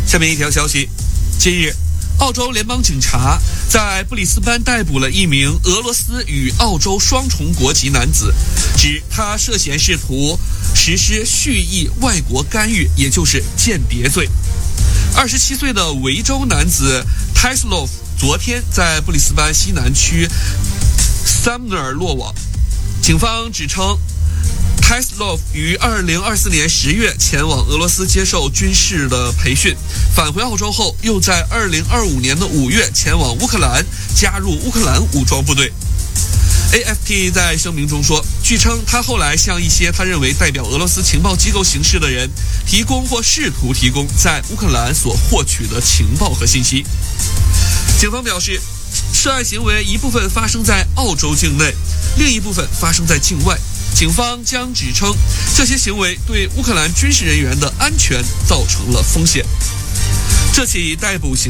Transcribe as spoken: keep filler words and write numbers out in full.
下面一条消息，近日澳洲联邦警察在布里斯班逮捕了一名俄罗斯与澳洲双重国籍男子，指他涉嫌试图实施蓄意外国干预，也就是间谍罪。二十七岁的维州男子 Taslov 昨天在布里斯班西南区 Sumner 落网。警方指称Taslov 于二零二四年十月前往俄罗斯接受军事的培训，返回澳洲后，又在二零二五年的五月前往乌克兰，加入乌克兰武装部队。A F P 在声明中说，据称他后来向一些他认为代表俄罗斯情报机构行事的人提供或试图提供在乌克兰所获取的情报和信息。警方表示，涉案行为一部分发生在澳洲境内，另一部分发生在境外。警方将指称这些行为对乌克兰军事人员的安全造成了风险。这起逮捕行